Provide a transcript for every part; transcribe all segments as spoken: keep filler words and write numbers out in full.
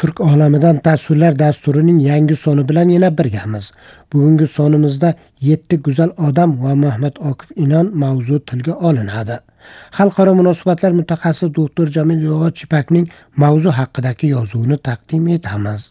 Turk olamidan tasvirlar dasturining yangi soni bilan yana birgamiz. Bugungi sonimizda yetti go'zal odam va Mahmad Okif Inon mavzu tilga olinadi. Xalqaro munosabatlar mutaxassisi doktor Jamil Yog'och Chipakning mavzu haqidagi yozuvini taqdim etamiz.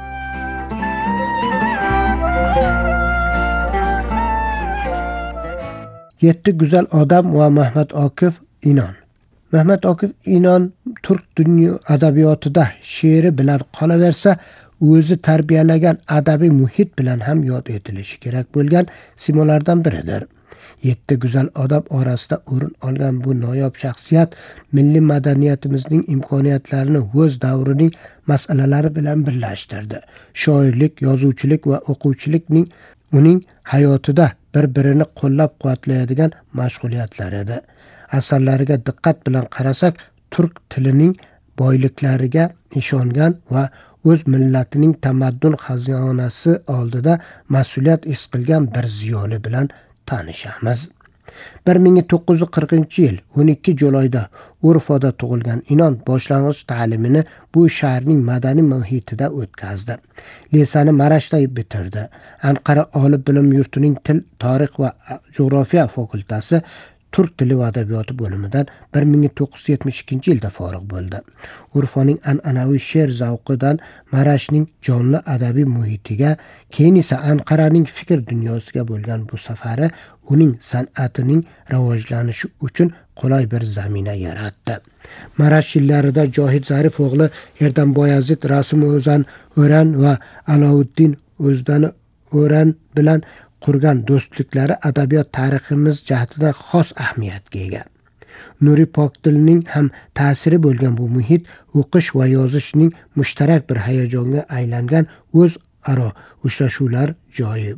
yetti go'zal odam va Mahmad Okif Inon. Mahmad Okif Inon Turk dunyo adabiyotida she'ri bilan qolaversa, o'zi tarbiyalagan adabiy muhit bilan ham yod etilishi kerak bo'lgan simolardan biridir. yetti go'zal odam orasida o'rin olgan bu noyob shaxsiyat milliy madaniyatimizning imkoniyatlarini o'z davrining masalalari bilan birlashtirdi. Shoirlik, yozuvchilik va o'quvchilikning uning hayotida bir-birini qo'llab-quvvatlaydigan mashg'ulotlar edi. Asarlariga diqqat bilan qarasak, turk tilining boyliklariga ishongan va o'z millatining tamaddun xazinasi oldida mas'uliyat his qilgan bir ziyoli bilan tanishamiz. bir ming to'qqiz yuz qirqinchi yil o'n ikki Julayda Urfada tug'ilgan Inon boshlang'ich ta'limini bu shaharning madaniy muhitida o'tkazdi. Lisani Marashda bitirdi. Anqara oliy bilim yurtining til, tarix va jo'g'rofiya fakultasi Turk tili va adabiyoti bo'limidan bir ming to'qqiz yuz yetmish ikkinchi yilda forig' bo'ldi. Urfaning an'anaviy she'r zavqidan Marashning jonli adabiy muhitiga, keyin esa Anqaraning fikr dunyosiga bo'lgan bu safari uning san'atining rivojlanishi uchun qulay bir zamina yaratdi. Marash yillarida Johid Zarif o'g'li Erdam Boyazid, Rasim O'zan O'ran va Alovuddin O'zdan O'ran bilan qurgan do'stliklari adabiyot tariximiz jihatidan xos ahamiyatga ega. Nuri Pokdilning ham ta'siri bo'lgan bu muhit o'qish va yozishning mushtarak bir hayajonga aylangan o'zaro uchrashuvlar joyi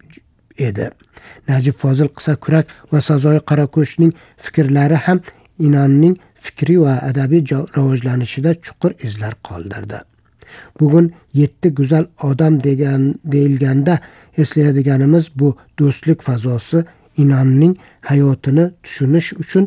edi. Najib Fozil Qissakurak va Sazoyi Qarako'shning fikrlari ham Inonning fikri va adabiy rivojlanishida chuqur izlar qoldirdi. Bugun yetti go'zal odam degan deyilganda eslaydiganimiz bu do'stlik fazosi Inonning hayotini tushunish uchun